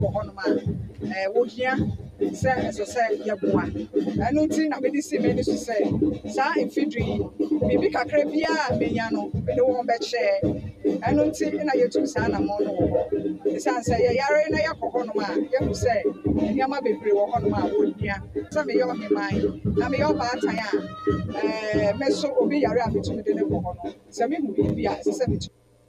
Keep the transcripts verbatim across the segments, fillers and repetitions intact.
Honoma, Wogia, say, as I say, Yabua. I don't think I'm going to see many to say, Sa infidri, maybe Cacrepia, Mediano, with the one bed share. I don't think I get to Sana Mono. The son say, Yara and Ayako Honoma, you say, and Yama be free or Honoma, Wogia. Some of your mind, I'm your bad time. Meso Obi Yara between the Hono. Some will be as a seventy.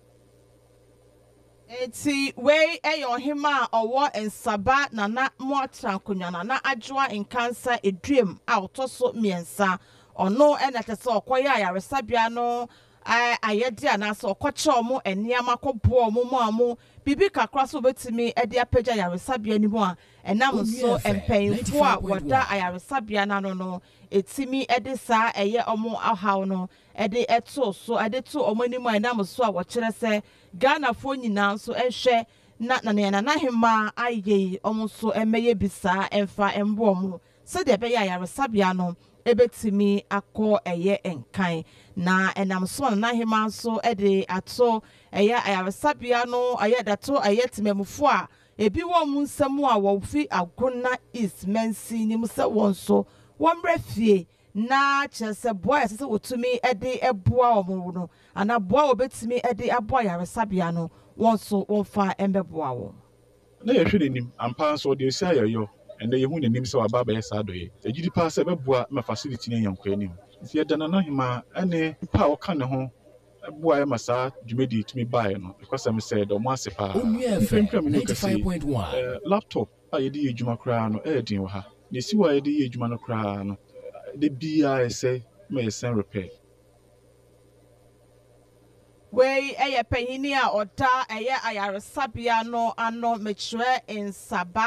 Eti we eyo hima owo ensaba na na moatra nkonwa na adwoa enkansa edrem a otoso miensa ono ena tese okoya ayaresabia no ayede anase okoche omo eniama kobo omo mo amu bibi kakra so betimi ede apagya ayaresabia ni mu a enam so empenfo a woda ayaresabia na no no etimi ede sa eye omo ahaw no ede eto so ede to omo ni mu enam so a wo kire se Ghana fo nyina so ehwe na na na na hema aye omo so emeye bisa emfa embo omo se de be ya yaresabia no ebetimi akọ eye enkan na enam so na hema so ede ato eye yaresabia no aye dato aye timemfo a ebi wo mu nsemu a wo fi agona East Mensi ni mu se won so won brefie na chese boy sese wotumi ede eboa omo no ana boa obetimi ede aboa yaresabia no won so won fa embeboa wo na ye hwe nim ampa so de sia yoyo ende ye hu nim se wa baba ye sa do ye ejidi pa se beboa ma facility ne yankwa nim nti ye dana na hima ene pa wo ka ne ho eboa ye masa dwumedi tumi bae no because am said o mo asepa ninety-five point one laptop a ye di edwuma kra no e din wo ha ne si wa ye di edwuma no kra no the B I say may send repair. We eye pehini a ota eye ayaresabia no ano mechre in Saba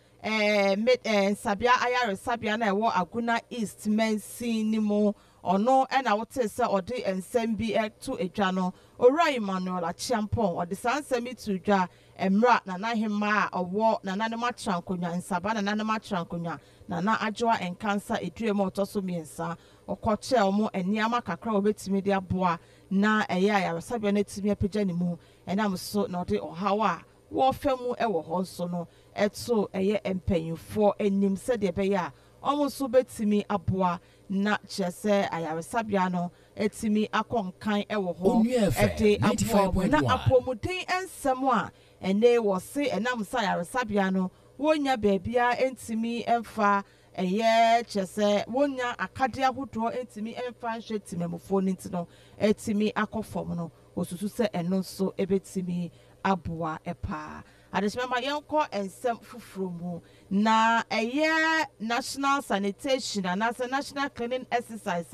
eh met eh Sabia ayaresabia na ewo Aguna East Mensi ni mo ono ena wote se ode ensem bi to edwa no Ora Emmanuel Achiampon ode sansemi to dwa emra na na hema owo na na ne matrankonya nsaba na na ne matrankonya na na adwoa enkansa eduem otoso miensa okoche omo eniama kakra obetimi de aboa na eya ayaresabia na timi apagya ni mu enam so na ode ohawa wo famu ewo ho so no eto eye empanyufo enim se de beya omo so betimi aboa na chese ayaresabia no etimi akonkan ewo ho ete aboa na apomuden ensem a ene wo se enam sa ayaresabia no wonya baabia entimi emfa eye chese wonya akade ahodo entimi emfa nhwe timemfo ninti no etimi akofom no osusu se eno so ebetimi aboa epa adeshema yenko ensem fufuro mu na eye national sanitation and national cleaning exercise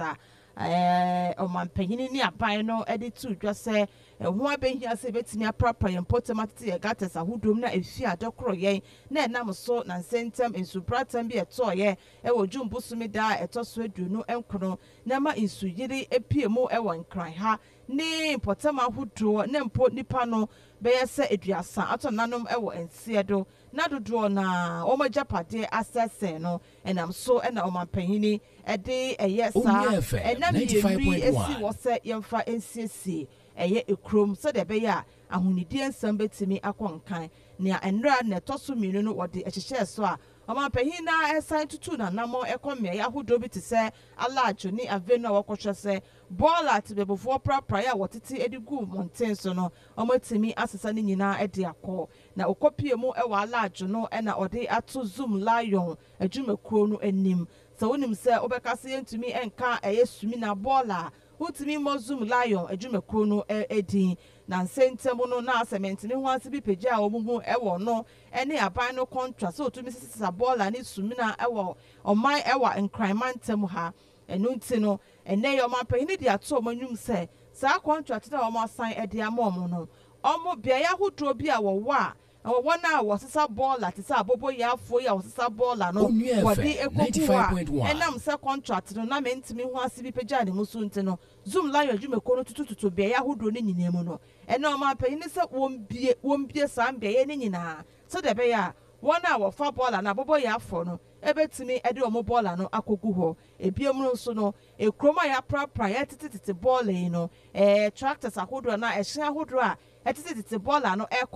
eh o man panyini ni aban no edi tu dwa se ehu abehia se betimi aprapa yempotemati ye gates ahudom na efi adokro yen na enam so na sentem ensupratam bi eto ye e wo dwumbusumi da eto so aduonu enkono na ma insuyiri epiemu e won kran ha ni potama hudo na mpo nipa no beye se eduasa ato nanom e wo ensiedo na dodo na o majapade asese no enam so e na o manpanyini e de eye sa enam yiri esi wo se yemfa ensiesi eye ekrom so de beya ahunidi ensam betimi akonkan na enra na toso mienu no wode ehyehyɛ so a omanpahina esan tutu na namo ekome ya hodo bi te se alajo ni avenu awokwohwe se ball at bebofo prapra ya wotete edigu mountain so no omatimi asesa ni nyina ede akọ na okopie mu ewa alajo no ena ode ato zoom lion adwumakuro no anim so wonim se obekase yentumi enka eye sumi na baller utimi mo zoom lion adwumakuro no edin na nsentemu no na cement ni ho ase bi pagya omuhu ewo no ene aban no contract so utumi sisa baller ni sumi na ewo oman ewa enkranmantem ha enunti no ene yo mapani di ato omanyum se sa contract na omo asan ede amom no omo bia ya hodo bi a wo wa wo na wo sisa baller ti sa abobo ya afo ya wo sisa baller no wodi ekoku enam se contract no na mentimi ho ase bi pagya ne musunti no zoom lion adwumako no tutututu bia ya hodo ne nyinemu no ene o mapani se wombie wombie sam bia ye ne nyina so de be ya wona wo fa baller na abobo ya afo no ebetimi ede omo baller no akogu ho ebiem no so no ekroma ya prapra ya titititi baller no eh tractors ahodo na ehye ahodo a etititi baller no ekono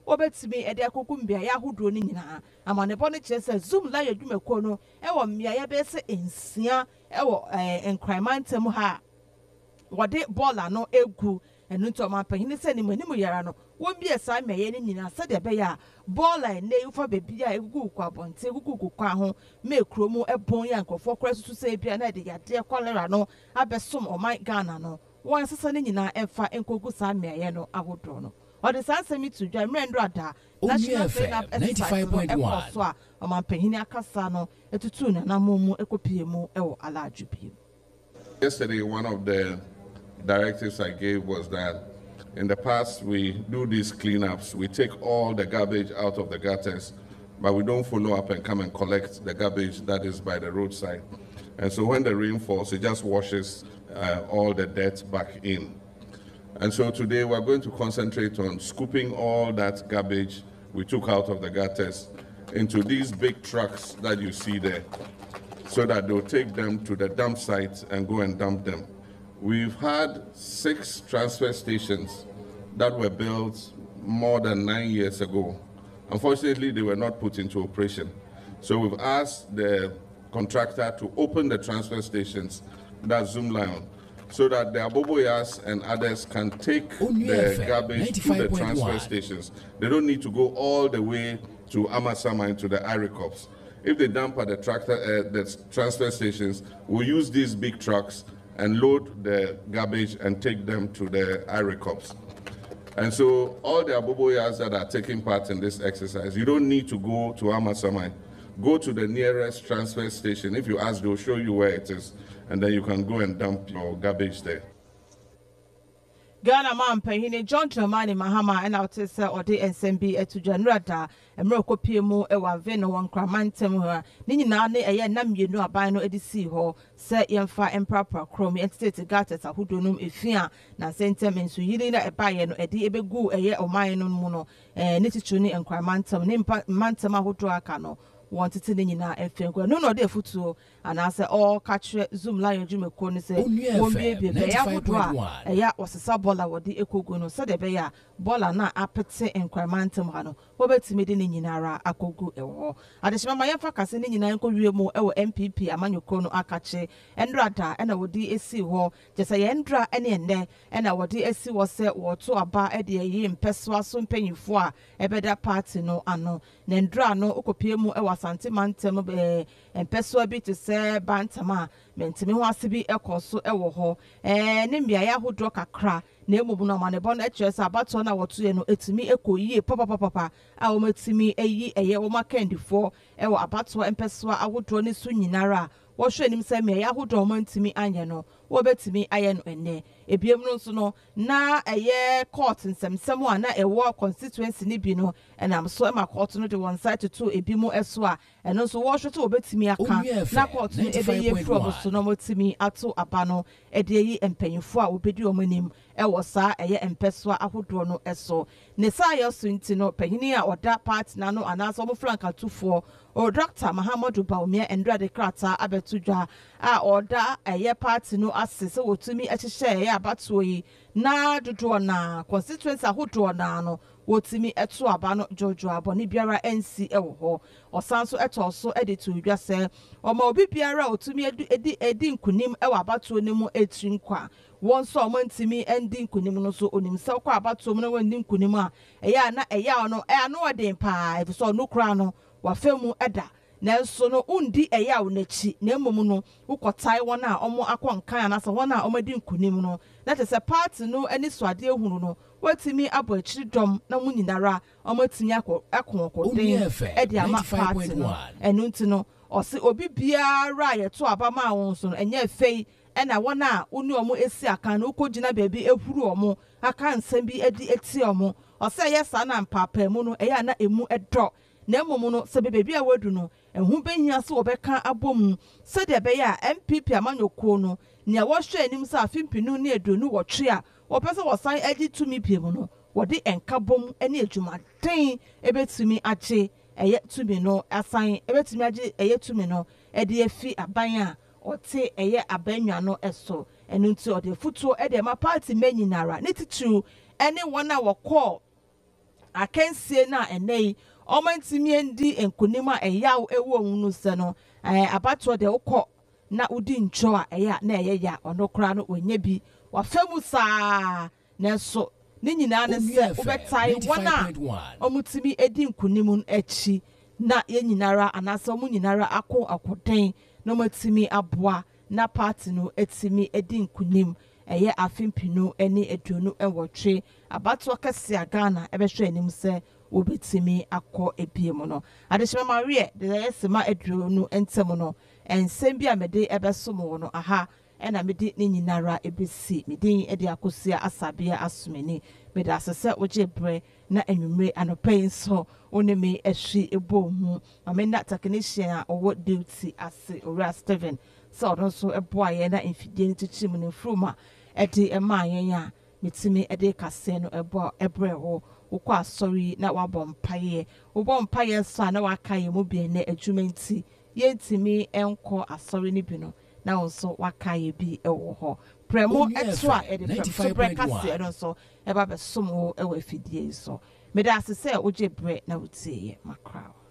obetimi ede akoku mbia ya hodo ni nyina amanebo ne kire se zoom la yadwumako no e wo mbia ya be se ensia e wo encrimantem ha wode baller no egu enu to ma panyin se ni manimu yara no won bi esa meye ni nyina se de be ya baller ne ufa bebi a egugu kwa bonte egugu kwa ho me kromu ebon ya nkofo kora susu se bia na de yade cholera no abesom o my Ghana no won sesa ni nyina emfa enkogu sa meye no awodo no odi sansemi to dwa mrendo ada national train ninety-five point one so a o ma panyin akasa no etutu na namomu ekopie mu e wo alajubi. Yesterday, one of the directives I gave was that in the past we do these cleanups, we take all the garbage out of the gutters, but we don't follow up and come and collect the garbage that is by the roadside. And so when the rain falls, it just washes uh, all the dirt back in. And so today we're going to concentrate on scooping all that garbage we took out of the gutters into these big trucks that you see there, so that they'll take them to the dump sites and go and dump them. We've had six transfer stations that were built more than nine years ago. Unfortunately, they were not put into operation. So we've asked the contractor to open the transfer stations, that's Zoom Lion, so that the Aboboyas and others can take the garbage to the transfer stations. They don't need to go all the way to Amasama into the Iricops. If they dump at the tractor, uh, the transfer stations, we'll use these big trucks and load the garbage and take them to the Iricops. And so all the Aboboyas that are taking part in this exercise, you don't need to go to Amasamai. Go to the nearest transfer station. If you ask, they'll show you where it is, and then you can go and dump your garbage there. Ghana man pehine John Dramani Mahama and out say or the S M B etu Janrada Emeroko P M O ewa veno wan kramantem ha ni nyina ne eye nam yenu aban no edisi ho se yemfa empapa krom entity gates ahudonum efia na sentem ensu yiri na ebaye no edi ebegu eye oman no mu no eh ne titu ni enkramantem ne mantem ahodo aka no wanted to nyina efengo no no de futuo anase all catch Zoom Lion Jumeko ni se won be be be ya hodo a eya osesa bola wodi ekogu no se de be ya bola na apete enkwamantem ha no wobetimi de nyinara akogu ewo adeshima ma yemfa kase ni nyina enko wiemu ewo M P P amanyoko no akache endrada ena wodi esi ho jese ye ndra ene enne ena wodi esi wo se woto aba ede yi mpeso aso mpanyifo a ebeda party no ano na ndra no okopiemu ewo Asante mantem be empeso bi to se bantama mentimi ho ase bi ekoso ewo ho eh ne mbia ya hodo kakra na emubu no mane bon eches abato na woto ye no etimi ekoyie papa papa papa a o metimi eyi eye wo makandifo ewo abato empeso ahodo ne su nyinara wo hwe nim se me ya hodo mo ntimi anye no wo betimi aye no enne ebiem no nso no na eye court nsemsem a na ewo constituency ni bi no enam so ema court no de one side to two ebi mu eso a eno so wo hwe to obetimi aka na court no ebe ye from so no motimi ato aba no ede yi empanyifo a obedi omanim ewo sa eye empeso ahodo no eso ne sa ye so nti no pahini a oda part na no anaso mo flanka tufo o Doctor Mahamudu Baumia Endra de Krata abetudwa a oda eye party no asese wotumi ehihye ya abatoyi na dodo na constituency ahodo na no wotimi eto aba no jojo aboni biara nc ewo ho osanso eto so editu dwa se oma obi biara otumi edi edi nkunim ewo abato ne mu etri nkwa won so omo ntimi endi nkunim no so onim se kwa abato mu no wendi nkunim a eya na eya no e ano odin pa e so no kra no wafemu eda nanso no undi eya wo nachi na emom no ukotai wona omo akwankan anasa wona omadi nkunim no that is a part no ani swade ehunu no watimi abo akiri dom na munyinara omatimi akonkodin e de ama part no enu nti no osi obi biara yeto abama won so no enye fei ena wona uni omo esi aka na ukogina bebi ehuru omo aka nsam bi edi eti omo osi yesa na mpapa mu no eya na emu edo na emom no se bebi a wadu no ehu behia se obeka abom se de be ya M P P amanyoko no nia wo hwe anim se afimpinu ne edonu wo twe a wo pese wo san agi tumi piem no wo de enkabom ene adwumaden ebetumi age eye tumi no asan ebetumi age eye tumi no e de afi aban a ote eye abanwa no eso enu nti o de futuo e de ma party menyinara ne titu ene wona wo call akansie na enei omantimi endi enkunima eyaw ewo hunu se no eh abato de ukọ na udi ncho a eya na eyeya onokra no onye bi wafemu saa na so ne nyina ne se ubetai wana omutimi edi nkunimu echi na ye nyinara anasa omu nyinara akọ akoden no matimi aboa na party no etimi edi nkunim eye afimpinu eni eduonu enwotwe abato kase agana ebehwe anim se obetimi akọ ebiem no adehima marie de yesema eduonu entem no ensem bia mede ebesom no aha ena mede ne nyinara ebesi medin ede akosia asabia asumeni mede asese oje bre na enwumre anopai so onemi ehwi ebohu amena technician a owo duty ase ora Steven so no so eboa ye na infidie ni tichim ne fruma ede ema yen ya metimi ede kase no eboa ebre ho ukọ asori na wabọ mpaye wobọ mpaye so na wakaye mu bi na adwuma nti yentimi enko asori ni bi no na wonso wakaye bi ewo ho premo eto a ede premo kase no so eba be som ho ewo afidie so meda asese oje bre na wotie makra